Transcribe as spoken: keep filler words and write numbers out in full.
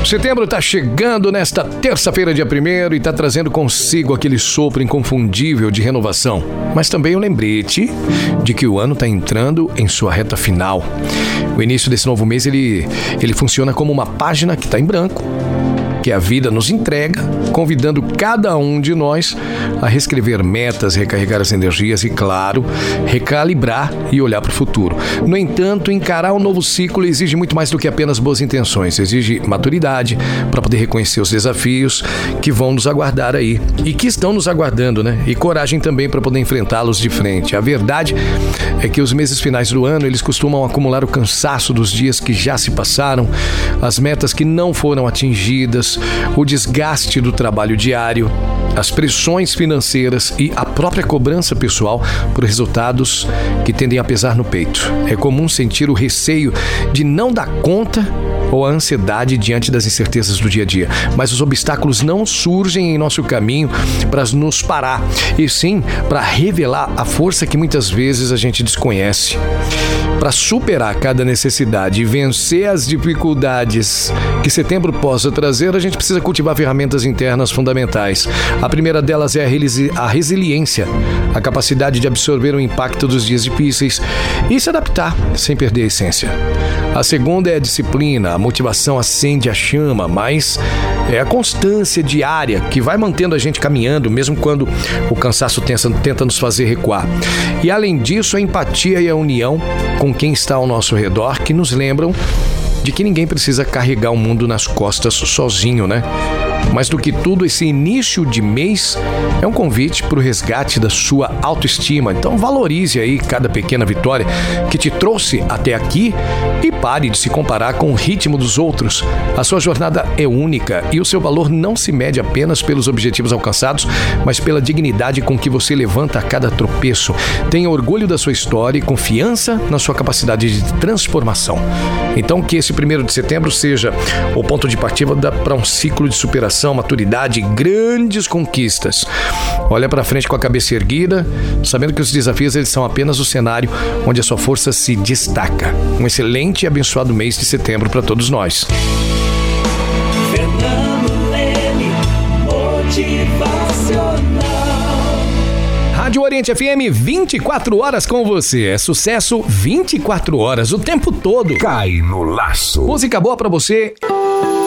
Setembro está chegando nesta terça-feira, dia primeiro, e está trazendo consigo aquele sopro inconfundível de renovação. Mas também o lembrete de que o ano está entrando em sua reta final. O início desse novo mês, ele, ele funciona como uma página que está em branco, que a vida nos entrega, convidando cada um de nós a reescrever metas, recarregar as energias e, claro, recalibrar e olhar para o futuro. No entanto, encarar um novo ciclo exige muito mais do que apenas boas intenções. Exige maturidade para poder reconhecer os desafios que vão nos aguardar aí e que estão nos aguardando, né? E coragem também para poder enfrentá-los de frente. A verdade é que os meses finais do ano, eles costumam acumular o cansaço dos dias que já se passaram, as metas que não foram atingidas, o desgaste do trabalho diário, as pressões financeiras e a própria cobrança pessoal por resultados que tendem a pesar no peito. É comum sentir o receio de não dar conta ou a ansiedade diante das incertezas do dia a dia. Mas os obstáculos não surgem em nosso caminho para nos parar, e sim para revelar a força que muitas vezes a gente desconhece. Para superar cada necessidade e vencer as dificuldades que setembro possa trazer, a gente precisa cultivar ferramentas internas fundamentais. A primeira delas é a, resili- a resiliência, a capacidade de absorver o impacto dos dias difíceis e se adaptar sem perder a essência. A segunda é a disciplina. A motivação acende a chama, mas é a constância diária que vai mantendo a gente caminhando, mesmo quando o cansaço tenta, tenta nos fazer recuar. E além disso, a empatia e a união com quem está ao nosso redor, que nos lembram de que ninguém precisa carregar o mundo nas costas sozinho, né? Mais do que tudo, esse início de mês é um convite para o resgate da sua autoestima. Então valorize aí cada pequena vitória que te trouxe até aqui e pare de se comparar com o ritmo dos outros. A sua jornada é única e o seu valor não se mede apenas pelos objetivos alcançados, mas pela dignidade com que você levanta a cada tropeço. Tenha orgulho da sua história e confiança na sua capacidade de transformação. Então que esse primeiro de setembro seja o ponto de partida para um ciclo de superação, maturidade e grandes conquistas. Olha para frente com a cabeça erguida, sabendo que os desafios eles são apenas o cenário onde a sua força se destaca. Um excelente e abençoado mês de setembro para todos nós. Fernando Leme, motivacional. Rádio Oriente F M, vinte e quatro horas com você. É sucesso vinte e quatro horas, o tempo todo. Cai no laço. Música boa pra você.